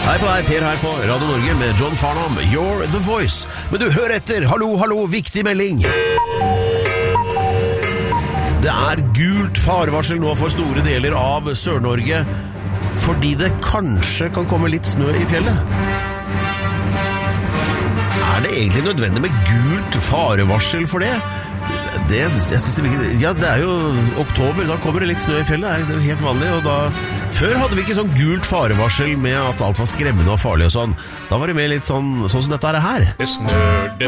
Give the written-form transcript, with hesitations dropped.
Hei på deg, Per her på Radio Norge med John Farnham, You're the Voice. Men du, hør etter, hallo, viktig melding. Det er gult farevarsel nå for store deler av Sør-Norge, fordi det kanskje kan komme litt snø i fjellet. Er det egentlig nødvendig med gult farevarsel for det? Jeg synes det virker... Ja, det er jo oktober, da kommer det litt snø i fjellet, det er jo helt vanlig, og da... Før hadde vi ikke sånn gult farevarsel med at alt var skremmende og farlig og sånn. Da var det mer litt sånn som dette her. Det snør, det